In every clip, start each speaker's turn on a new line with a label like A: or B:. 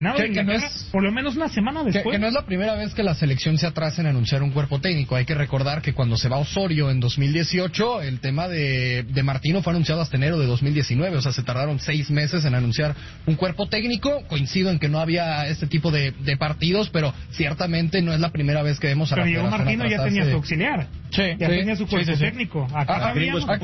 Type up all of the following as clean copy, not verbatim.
A: Nada de Inglaterra, por lo menos una semana después.
B: Que no es la primera vez que la selección se atrasa en anunciar un cuerpo técnico. Hay que recordar que cuando se va Osorio en 2018, el tema de Martino fue anunciado hasta enero de 2019. O sea, se tardaron 6 meses en anunciar un cuerpo técnico. Coincido en que no había este tipo de partidos, pero ciertamente no es la primera vez que vemos a la
A: Pero llegó Martino y ya tenía su auxiliar.
B: Sí,
A: ya tenía su cuerpo técnico. Acá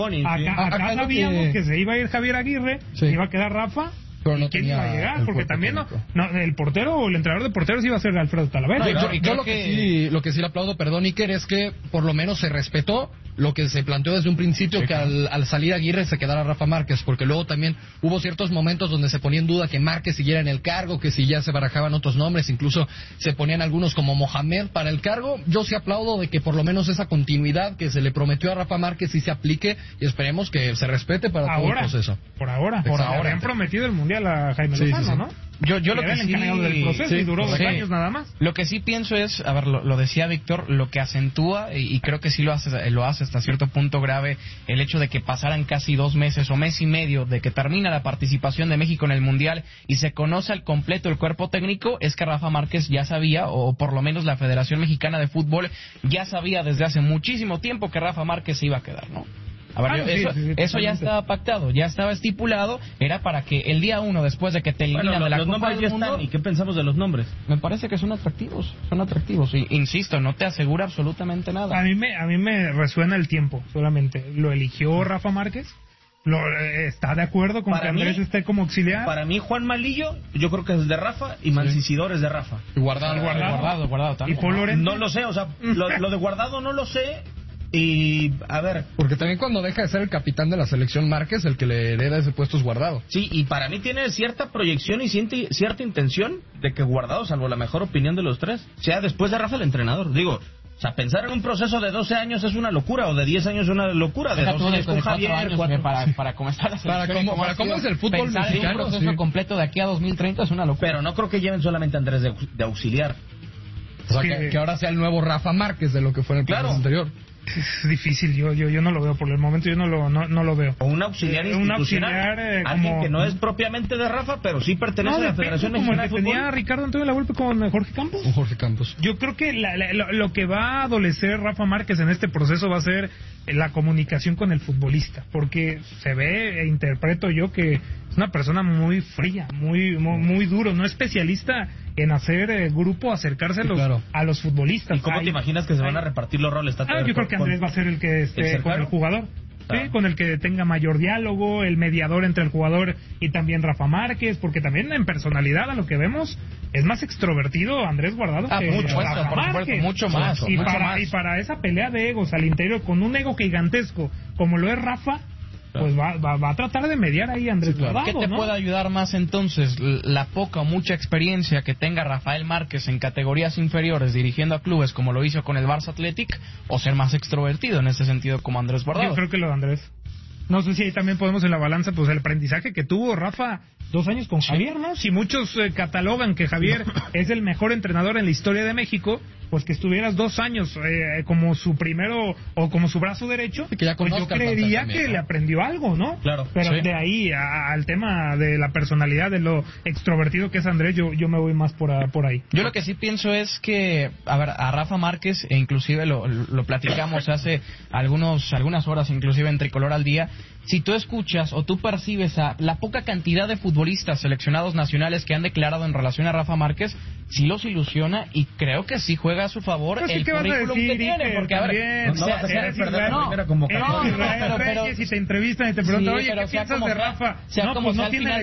A: sabíamos que se iba a ir Javier Aguirre, iba a quedar Rafa.
B: Pero no
A: ¿quién iba a llegar? Porque también el portero o el entrenador de porteros iba a ser Alfredo Talavera.
B: Yo lo que sí le aplaudo, perdón, Iker, es que por lo menos se respetó lo que se planteó desde un principio, que al salir Aguirre se quedara Rafa Márquez, porque luego también hubo ciertos momentos donde se ponía en duda que Márquez siguiera en el cargo, que si ya se barajaban otros nombres, incluso se ponían algunos como Mohamed para el cargo. Yo sí aplaudo de que por lo menos esa continuidad que se le prometió a Rafa Márquez sí se aplique, y esperemos que se respete para todo el proceso.
A: Por ahora. Habían prometido el Mundial a Jaime Lozano, ¿no?
C: Yo lo que sí
A: del proceso y duró 2 años nada más.
C: Lo que sí pienso es, a ver, lo decía Víctor, lo que acentúa, y creo que sí lo hace hasta cierto punto grave, el hecho de que pasaran casi 2 meses o mes y medio de que termina la participación de México en el Mundial y se conoce al completo el cuerpo técnico, es que Rafa Márquez ya sabía, o por lo menos la Federación Mexicana de Fútbol ya sabía desde hace muchísimo tiempo que Rafa Márquez se iba a quedar, ¿no? A ver, eso ya estaba pactado, ya estaba estipulado, era para que el día 1, después de que te eliminan de la Copa del Mundo...
D: Están, ¿y qué pensamos de los nombres?
C: Me parece que son atractivos, y insisto, no te asegura absolutamente nada.
A: A mí me resuena el tiempo, solamente. ¿Lo eligió Rafa Márquez? ¿Está de acuerdo con que Andrés esté como auxiliar?
D: Para mí, Juan Malillo, yo creo que es de Rafa, y Mancisidor es de Rafa.
B: Y Guardado
A: ¿Y
B: también.
A: Paul Lorente?
D: No lo sé, o sea, lo de Guardado no lo sé. Y, a ver...
B: Porque también cuando deja de ser el capitán de la selección Márquez, el que le hereda ese puesto es Guardado.
D: Sí, y para mí tiene cierta proyección y cierta intención de que Guardado, salvo la mejor opinión de los tres, sea después de Rafa el entrenador. Digo, o sea, pensar en un proceso de 12 años es una locura, o de 10 años es una locura, de 12 años con Javier...
C: Para comenzar la selección...
B: Para cómo es el fútbol mexicano,
C: un proceso completo de aquí a 2030 es una locura.
D: Pero no creo que lleven solamente a Andrés de auxiliar.
B: O sea, que ahora sea el nuevo Rafa Márquez de lo que fue en el proceso anterior.
A: Es difícil, yo no lo veo por el momento, yo no lo veo.
D: O un auxiliar institucional, alguien que no es propiamente de Rafa, pero sí pertenece a la Federación Mexicana de Fútbol.
A: Como el que tenía Ricardo Antonio Lavolpe con Jorge Campos.
B: Con Jorge Campos.
A: Yo creo que lo que va a adolecer Rafa Márquez en este proceso va a ser la comunicación con el futbolista, porque se ve e interpreto yo que es una persona muy fría, muy duro, no especialista en hacer grupo, acercarse a los futbolistas.
D: ¿Y cómo te imaginas que se van a repartir los roles?
A: Yo creo que Andrés va a ser el que esté con el jugador. Sí, con el que tenga mayor diálogo, el mediador entre el jugador y también Rafa Márquez, porque también en personalidad, a lo que vemos, es más extrovertido Andrés Guardado que Rafa Márquez.
C: Mucho más.
A: Y para esa pelea de egos al interior, con un ego gigantesco como lo es Rafa, pues va a tratar de mediar ahí Andrés Guardado.
C: ¿Qué te puede ayudar más entonces? ¿La poca o mucha experiencia que tenga Rafael Márquez en categorías inferiores dirigiendo a clubes como lo hizo con el Barça Athletic, o ser más extrovertido en ese sentido como Andrés Guardado?
A: Yo creo que lo de Andrés. No sé si ahí también podemos en la balanza, pues el aprendizaje que tuvo Rafa 2 años con Javier, ¿no? Si muchos catalogan que Javier es el mejor entrenador en la historia de México, pues que estuvieras 2 años como su primero o como su brazo derecho,
B: que ya
A: pues yo creería también, que le aprendió algo, ¿no?
D: Claro.
A: Pero de ahí al tema de la personalidad, de lo extrovertido que es Andrés, yo me voy más por ahí.
C: Yo lo que sí pienso es que, a ver, a Rafa Márquez, e inclusive lo platicamos hace algunas horas, inclusive en Tricolor al Día, si tú escuchas o tú percibes a la poca cantidad de futbolistas seleccionados nacionales que han declarado en relación a Rafa Márquez, sí los ilusiona y creo que sí juega a su favor el currículum que tiene, porque a ver,
D: no vas a hacer perder la primera convocatoria.
A: Pero si te entrevistan y te preguntan, oye, ¿qué piensas de Rafa?
C: Sea como sea, al final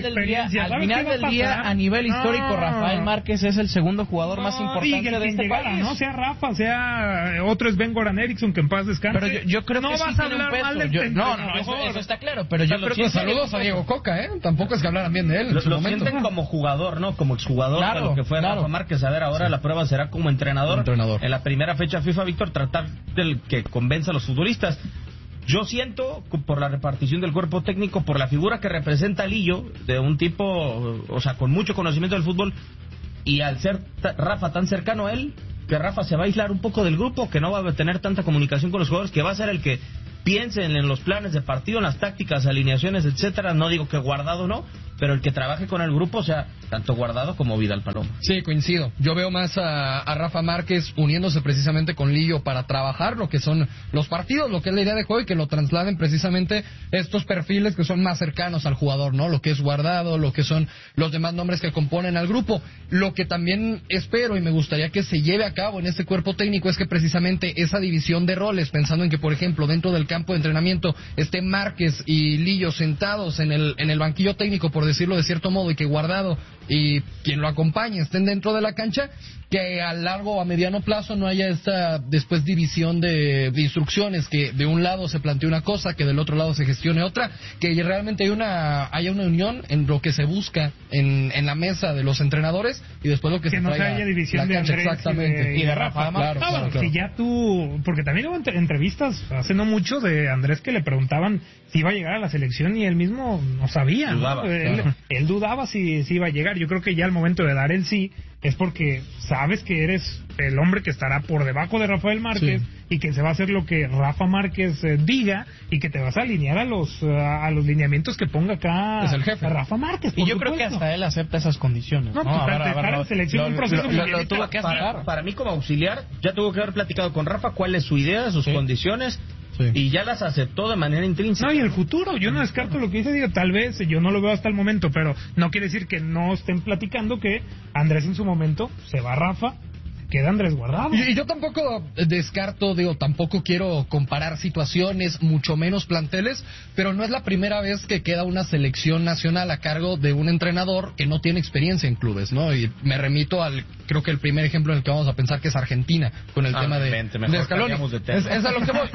C: del día, a nivel histórico, Rafael Márquez es el segundo jugador más importante de este país.
A: No sea Rafa, sea otro es Ben Goran Eriksson, que en paz descanse.
C: Pero yo creo que
A: no vas a hablar mal del
C: eso está claro, pero yo creo que
B: saludos a Diego Coca, Tampoco es que hablaran bien de él.
D: Lo sienten como jugador, ¿no? Como exjugador de lo que fue Rafa Márquez. A ver, ahora la prueba será como entrenador. En la primera fecha FIFA, Víctor, tratar del que convenza a los futbolistas. Yo siento, por la repartición del cuerpo técnico, por la figura que representa a Lillo, de un tipo, o sea, con mucho conocimiento del fútbol, y al ser Rafa tan cercano a él, que Rafa se va a aislar un poco del grupo, que no va a tener tanta comunicación con los jugadores, que va a ser el que piensen en los planes de partido, en las tácticas, alineaciones, etcétera. No digo que Guardado no, pero el que trabaje con el grupo, o sea, tanto Guardado como Vidal Paloma.
B: Sí, coincido. Yo veo más a Rafa Márquez uniéndose precisamente con Lillo para trabajar lo que son los partidos, lo que es la idea de juego, y que lo trasladen precisamente estos perfiles que son más cercanos al jugador, ¿no? Lo que es Guardado, lo que son los demás nombres que componen al grupo. Lo que también espero y me gustaría que se lleve a cabo en este cuerpo técnico es que precisamente esa división de roles, pensando en que, por ejemplo, dentro del campo de entrenamiento esté Márquez y Lillo sentados en el banquillo técnico, por decirlo de cierto modo, y que Guardado y quien lo acompañe estén dentro de la cancha, que a largo o a mediano plazo no haya esta después división de instrucciones, que de un lado se plantee una cosa, que del otro lado se gestione otra, que realmente haya una unión en lo que se busca en la mesa de los entrenadores, y después lo que se
A: no se haya división de Andrés
B: exactamente
A: y de Rafa. Claro. Si ya tú, porque también hubo entrevistas hace no mucho de Andrés que le preguntaban si iba a llegar a la selección y él mismo no sabía.
D: Dudaba,
A: ¿no? Él dudaba si iba a llegar. Yo creo que ya al momento de dar el sí es porque sabes que eres el hombre que estará por debajo de Rafael Márquez, y que se va a hacer lo que Rafa Márquez diga, y que te vas a alinear a los lineamientos que ponga acá
B: es el jefe.
A: Rafa Márquez.
C: Y yo creo que hasta él acepta esas condiciones.
A: No, pues estar en selección un proceso
C: lo tuvo que hacer.
D: Para mí como auxiliar ya tuvo que haber platicado con Rafa cuál es su idea, sus condiciones. Sí. Y ya las aceptó de manera intrínseca.
A: No, y el futuro, yo no descarto lo que dice, digo, tal vez, yo no lo veo hasta el momento, pero no quiere decir que no estén platicando que Andrés en su momento se va a Rafa, queda Andrés Guardado.
B: Y yo tampoco descarto, tampoco quiero comparar situaciones, mucho menos planteles, pero no es la primera vez que queda una selección nacional a cargo de un entrenador que no tiene experiencia en clubes, ¿no? Y me remito creo que el primer ejemplo en el que vamos a pensar, que es Argentina, con el tema de Scaloni. Es a lo que voy.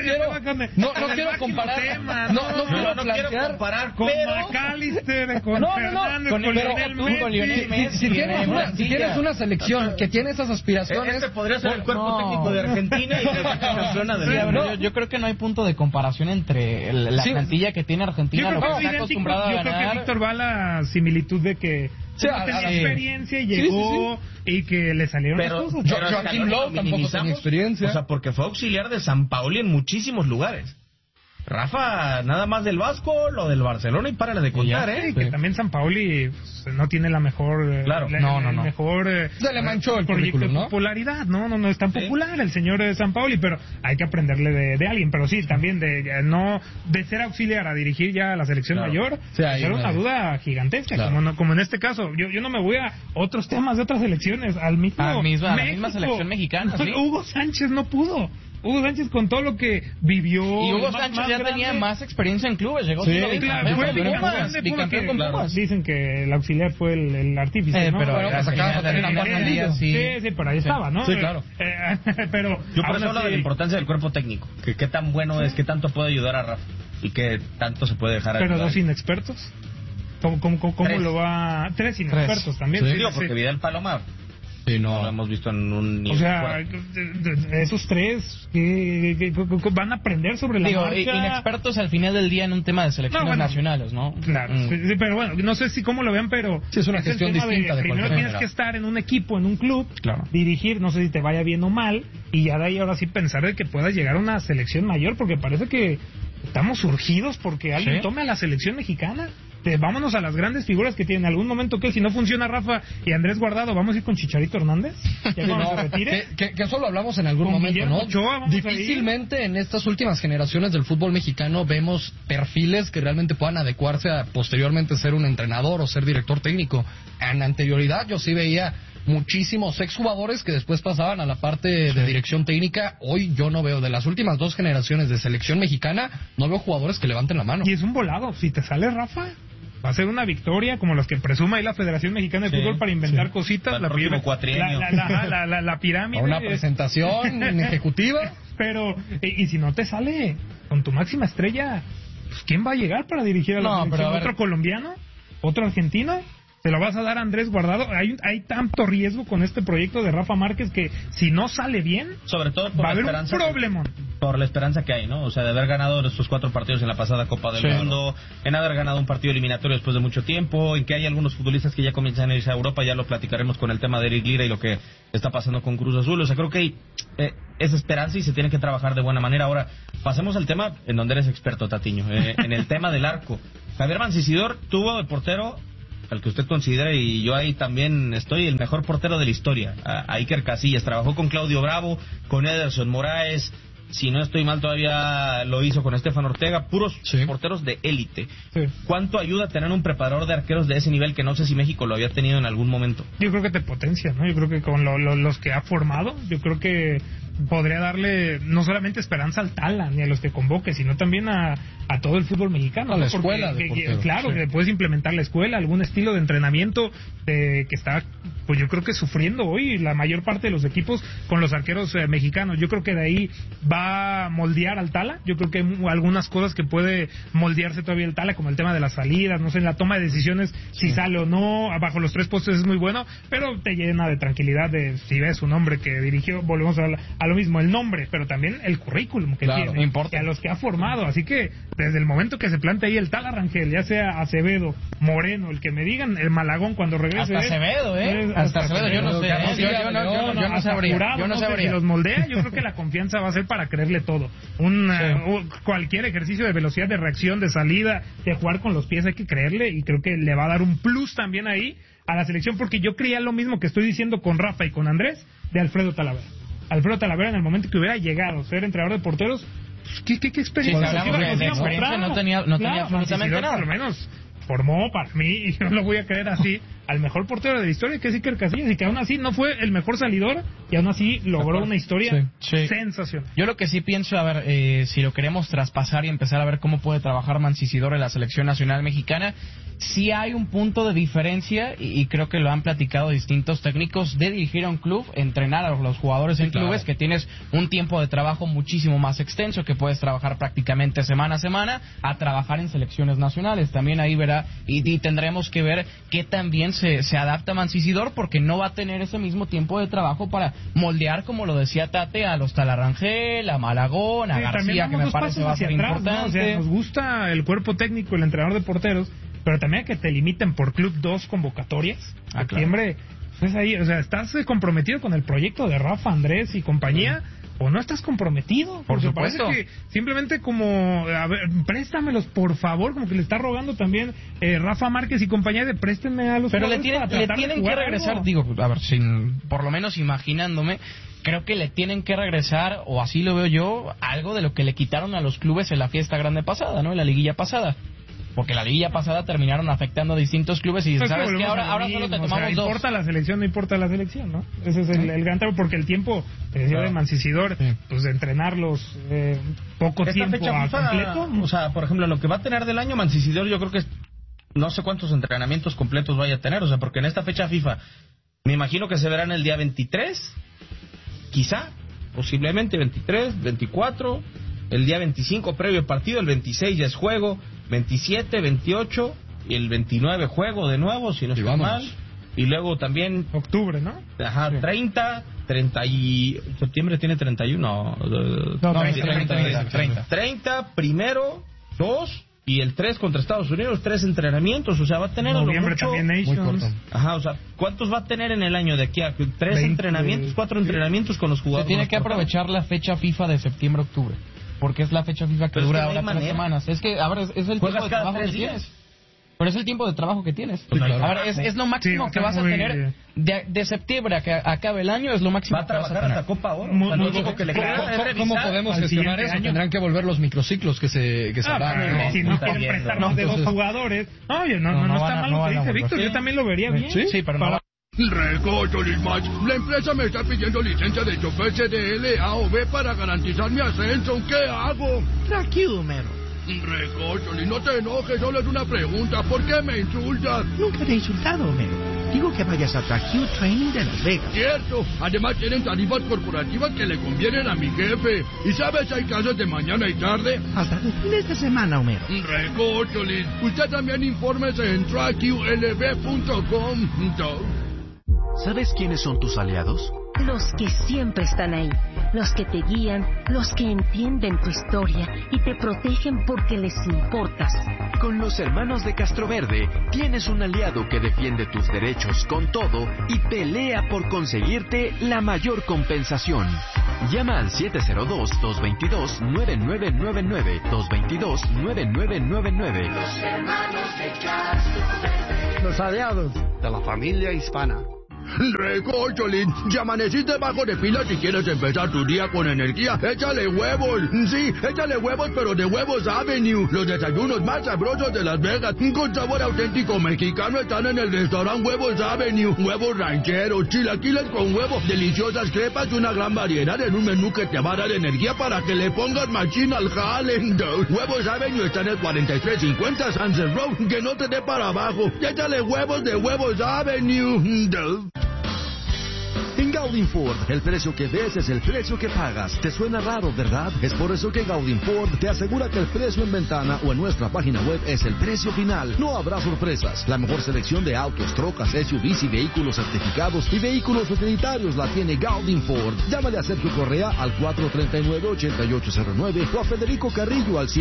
B: No quiero comparar.
D: No quiero comparar
A: con McAllister, con Fernández, con Lionel Messi.
B: Si tienes una selección que tiene esas aspiraciones.
D: Este podría ser el cuerpo técnico de Argentina y que campeona del mundo.
C: Yo creo que no hay punto de comparación entre la plantilla que tiene Argentina, lo que está acostumbrado a ganar.
A: Yo creo que Víctor va a la similitud de que tenía experiencia y llegó y que le salieron las cosas.
B: Joaquín Lowe tampoco tenía experiencia.
D: O sea, porque fue auxiliar de Sampaoli en muchísimos lugares. Rafa, nada más del Vasco, lo del Barcelona y párale de contar,
A: Sí, que también Sampaoli no tiene la mejor...
D: Claro,
A: no. Mejor...
B: se le manchó el
A: proyecto
B: currículum,
A: de popularidad, no es tan popular el señor Sampaoli, pero hay que aprenderle de alguien, pero sí, también de ser auxiliar a dirigir ya a la selección mayor, era una duda gigantesca, como en este caso. Yo no me voy a otros temas de otras selecciones, a la misma
C: selección mexicana, ¿sí?
A: Hugo Sánchez no pudo. Hugo Sánchez con todo lo que vivió.
C: Y Hugo Sánchez ya tenía más experiencia en clubes, llegó
A: bicampeón con Pumas. Dicen que el auxiliar fue el artífice, ¿no?
B: Pero
A: pero ahí estaba, ¿no?
B: Sí, claro.
A: Pero
D: yo por eso hablo de la importancia del cuerpo técnico, que qué tan bueno es, qué tanto puede ayudar a Rafa y qué tanto se puede dejar
A: ayudar. Pero dos inexpertos. ¿Cómo lo va? Tres inexpertos también.
D: Sí, porque Vidal Paloma no lo hemos visto en un nivel.
A: O sea, esos tres que van a aprender sobre la marcha.
C: Inexpertos al final del día en un tema de selecciones nacionales, ¿no?
A: Claro, sí, pero bueno, no sé si cómo lo vean, pero
B: sí, es una gestión distinta de
A: primero tienes que estar en un equipo, en un club, dirigir, no sé si te vaya bien o mal, y ya de ahí ahora sí pensar de que puedas llegar a una selección mayor, porque parece que estamos surgidos porque alguien tome a la selección mexicana. Vámonos a las grandes figuras que tienen. En algún momento que si no funciona Rafa y Andrés Guardado, ¿vamos a ir con Chicharito Hernández? ¿Ya cuando se retire?
B: Que eso lo hablamos en algún momento, ¿no? Difícilmente en estas últimas generaciones del fútbol mexicano vemos perfiles que realmente puedan adecuarse a posteriormente ser un entrenador o ser director técnico. En anterioridad yo sí veía muchísimos exjugadores que después pasaban a la parte de dirección técnica. Hoy yo no veo, de las últimas dos generaciones de selección mexicana, no veo jugadores que levanten la mano.
A: Y es un volado, si te sale Rafa, va a ser una victoria como las que presume ahí la Federación Mexicana de Fútbol para inventar cositas.
D: La
A: pirámide.
B: Una presentación ejecutiva.
A: Pero, y si no te sale con tu máxima estrella, pues ¿quién va a llegar para dirigir a la selección? ¿Otro colombiano? ¿Otro argentino? ¿Se lo vas a dar a Andrés Guardado? Hay tanto riesgo con este proyecto de Rafa Márquez que si no sale bien,
D: sobre todo por
A: va a haber un problema.
D: Por la esperanza que hay, ¿no? O sea, de haber ganado estos 4 partidos en la pasada Copa del Mundo, en haber ganado un partido eliminatorio después de mucho tiempo, en que hay algunos futbolistas que ya comienzan a irse a Europa, ya lo platicaremos con el tema de Eric Lira y lo que está pasando con Cruz Azul. O sea, creo que hay esa esperanza y se tiene que trabajar de buena manera. Ahora, pasemos al tema en donde eres experto, Tatiño, en el tema del arco. Javier Mancisidor tuvo de portero, al que usted considere, y yo ahí también estoy, el mejor portero de la historia, a Iker Casillas. Trabajó con Claudio Bravo, con Ederson Moraes, si no estoy mal todavía lo hizo con Estefan Ortega, puros porteros de élite. Sí. ¿Cuánto ayuda tener un preparador de arqueros de ese nivel que no sé si México lo había tenido en algún momento?
A: Yo creo que te potencia, ¿no? Yo creo que con los que ha formado, yo creo que podría darle no solamente esperanza al Tala ni a los que convoque, sino también a todo el fútbol mexicano.
B: A la escuela de porteros,
A: claro, que puedes implementar la escuela, algún estilo de entrenamiento que está, pues yo creo que sufriendo hoy la mayor parte de los equipos con los arqueros mexicanos. Yo creo que de ahí va a moldear al Tala. Yo creo que hay algunas cosas que puede moldearse todavía el Tala, como el tema de las salidas, no sé, en la toma de decisiones, si sale o no, bajo los 3 postes es muy bueno, pero te llena de tranquilidad de si ves un hombre que dirigió, volvemos a lo mismo, el nombre, pero también el currículum que tiene,
B: importa.
A: y a los que ha formado. Así que desde el momento que se plantea ahí el Tala Rangel, ya sea Acevedo, Moreno, el que me digan, el Malagón cuando regrese.
C: Hasta Acevedo,
A: hasta
C: Acevedo, yo no sé. Yo no sabría. Yo no sabría.
A: Si los moldea, yo creo que la confianza va a ser para creerle todo. Cualquier ejercicio de velocidad, de reacción, de salida, de jugar con los pies, hay que creerle, y creo que le va a dar un plus también ahí a la selección, porque yo creía lo mismo que estoy diciendo con Rafa y con Andrés de Alfredo Talavera. Alfredo Talavera, en el momento que hubiera llegado a ser entrenador de porteros, ¿qué experiencia?
C: No tenía absolutamente nada.
A: Por lo menos formó, para mí, y no lo voy a creer así, al mejor portero de la historia, que es Iker Casillas, y que aún así no fue el mejor salidor, y aún así logró una historia sensacional.
C: Yo lo que sí pienso, a ver, si lo queremos traspasar y empezar a ver cómo puede trabajar Mancisidor en la selección nacional mexicana, sí hay un punto de diferencia, y creo que lo han platicado distintos técnicos, de dirigir a un club, entrenar a los jugadores en clubes, que tienes un tiempo de trabajo muchísimo más extenso, que puedes trabajar prácticamente semana a semana, a trabajar en selecciones nacionales. También ahí verá, y tendremos que ver que también se adapta Mancisidor, porque no va a tener ese mismo tiempo de trabajo para moldear, como lo decía Tate, a los Talarrangel, a Malagón, a García, que me parece va a ser importante.
A: ¿no? O sea, nos gusta el cuerpo técnico, el entrenador de porteros, pero también que te limiten por club 2 convocatorias. Septiembre, pues ahí, o sea, ¿estás comprometido con el proyecto de Rafa, Andrés y compañía? ¿O no estás comprometido?
C: Por supuesto.
A: Parece que simplemente como, a ver, préstamelos, por favor, como que le está rogando también Rafa Márquez y compañía de préstenme a los
C: Pero le tienen que regresar, algo. Digo, a ver, por lo menos imaginándome, creo que le tienen que regresar, o así lo veo yo, algo de lo que le quitaron a los clubes en la fiesta grande pasada, ¿no? En la liguilla pasada. Porque la liguilla pasada terminaron afectando a distintos clubes y
A: pues
C: sabes que ahora solo te tomamos dos.
A: Importa la selección, no importa la selección, ¿no? Ese es el gran tema, porque el tiempo de Mancisidor, pues de entrenarlos poco tiempo a completo.
D: O sea, por ejemplo, lo que va a tener del año Mancisidor, yo creo que no sé cuántos entrenamientos completos vaya a tener, o sea, porque en esta fecha FIFA me imagino que se verán el día 23, quizá, posiblemente 23, 24, el día 25 previo partido, el 26 ya es juego, 27, 28 y el 29 juego de nuevo, si no estoy mal. Y luego también
A: octubre, ¿no?
D: Ajá, 30 y septiembre tiene 31.
C: No,
D: 30 primero, 2 y el 3 contra Estados Unidos, 3 entrenamientos, o sea, va a tener
A: noviembre
D: mucho,
A: también Nations.
D: Ajá, o sea, ¿cuántos va a tener en el año de aquí a 3 entrenamientos, 4 entrenamientos con los jugadores?
C: Se tiene que aprovechar la fecha FIFA de septiembre-octubre. Porque es la fecha FIFA que dura ahora 3 semanas. Es que, a ver, es el tiempo de trabajo que tienes. Pero es el tiempo de trabajo que tienes.
D: Pues claro.
C: A ver, es lo máximo que vas a tener. De septiembre a que acabe el año es lo máximo.
D: Va a trabajar hasta Copa Oro.
B: ¿Cómo podemos gestionar eso? Tendrán que volver los microciclos que se
A: harán. Si no quieren prestar más de 2 jugadores. No está mal lo que dice Víctor. Yo también lo vería bien.
C: Sí, pero no.
E: Recocho, Lismach. La empresa me está pidiendo licencia de chofer CDL, A o B para garantizar mi ascenso. ¿Qué hago?
F: Tranquilo, Homero.
E: Recocho, no te enojes, solo es una pregunta. ¿Por qué me insultas?
F: Nunca te he insultado, Homero. Digo que vayas a Trajillo Training de Las Vegas.
E: Cierto. Además tienen tarifas corporativas que le convienen a mi jefe. ¿Y sabes, hay clases de mañana y tarde?
F: Hasta de fines de semana, Homero.
E: Recócholis. Usted también infórmese en TrackULB.com.
G: ¿Sabes quiénes son tus aliados?
H: Los que siempre están ahí, los que te guían, los que entienden tu historia y te protegen porque les importas.
G: Con los hermanos de Castroverde tienes un aliado que defiende tus derechos con todo y pelea por conseguirte la mayor compensación. Llama al 702-222-9999, 222-9999.
I: Los hermanos de Castroverde.
J: Los aliados de la familia hispana.
E: Recócholín, ya amaneciste bajo de pila. Si quieres empezar tu día con energía, échale huevos. Sí, échale huevos, pero de Huevos Avenue. Los desayunos más sabrosos de Las Vegas, con sabor auténtico mexicano, están en el restaurante Huevos Avenue. Huevos rancheros, chilaquiles con huevo, deliciosas crepas y una gran variedad en un menú que te va a dar energía para que le pongas machín al jale. Huevos Avenue está en el 4350 Sunset Road. Que no te dé para abajo. Échale huevos de Huevos Avenue.
K: En Gaudin Ford, el precio que ves es el precio que pagas. ¿Te suena raro, verdad? Es por eso que Gaudin Ford te asegura que el precio en ventana o en nuestra página web es el precio final. No habrá sorpresas. La mejor selección de autos, trocas, SUVs y vehículos certificados y vehículos utilitarios la tiene Gaudin Ford. Llámale a Sergio Correa al 439-8809 o a Federico Carrillo al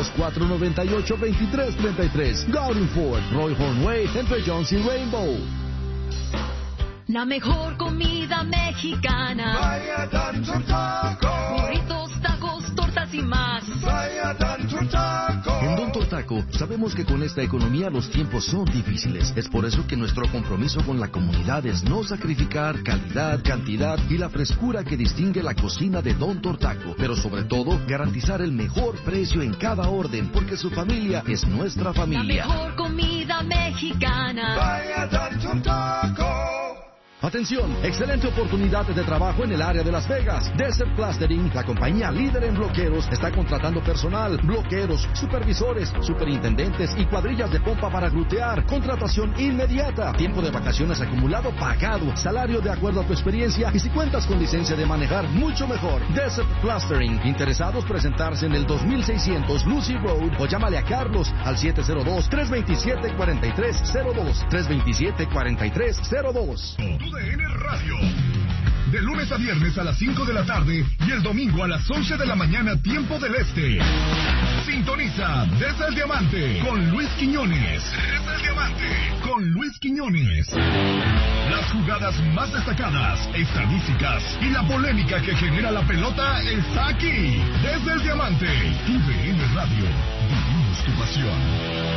K: 702-498-2333. Gaudin Ford, Roy Hornway, entre Jones y Rainbow.
L: La mejor comida mexicana.
I: Vaya Tanto Taco.
L: Burritos, tacos, tortas y más.
I: Vaya Tanto Taco.
K: En Don Tortaco sabemos que con esta economía los tiempos son difíciles. Es por eso que nuestro compromiso con la comunidad es no sacrificar calidad, cantidad y la frescura que distingue la cocina de Don Tortaco. Pero sobre todo, garantizar el mejor precio en cada orden, porque su familia es nuestra familia.
L: La mejor comida mexicana.
I: Vaya Tanto Taco.
K: Atención, excelente oportunidad de trabajo en el área de Las Vegas. Desert Plastering, la compañía líder en bloqueros, está contratando personal, bloqueros, supervisores, superintendentes y cuadrillas de pompa para glutear. Contratación inmediata. Tiempo de vacaciones acumulado pagado. Salario de acuerdo a tu experiencia y si cuentas con licencia de manejar, mucho mejor. Desert Plastering. Interesados presentarse en el 2600 Lucy Road o llámale a Carlos al 702-327-4302. 327-4302.
M: TUDN Radio. De lunes a viernes a las 5 de la tarde y el domingo a las 11 de la mañana, tiempo del este. Sintoniza Desde el Diamante con Luis Quiñones. Desde el Diamante con Luis Quiñones. Las jugadas más destacadas, estadísticas y la polémica que genera la pelota está aquí. Desde el Diamante, TUDN Radio. Vivimos tu pasión.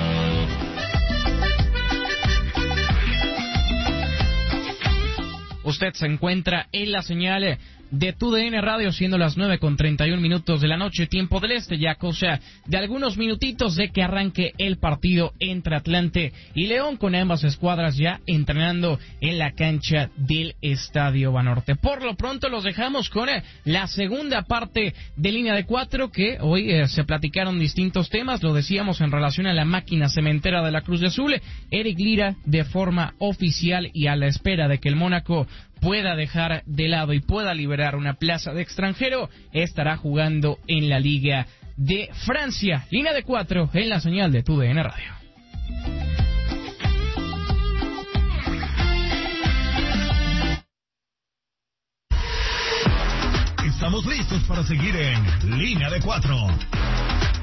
C: Usted se encuentra en la señal de TUDN Radio, siendo las 9:31 de la noche, tiempo del este, ya cosa de algunos minutitos de que arranque el partido entre Atlante y León, con ambas escuadras ya entrenando en la cancha del Estadio Banorte. Por lo pronto los dejamos con la segunda parte de Línea de Cuatro, que hoy se platicaron distintos temas, lo decíamos en relación a la máquina cementera de la Cruz de Azul. Eric Lira, de forma oficial y a la espera de que el Mónaco pueda dejar de lado y pueda liberar una plaza de extranjero, estará jugando en la Liga de Francia. Línea de Cuatro en la señal de TUDN Radio.
M: Estamos listos para seguir en Línea de Cuatro.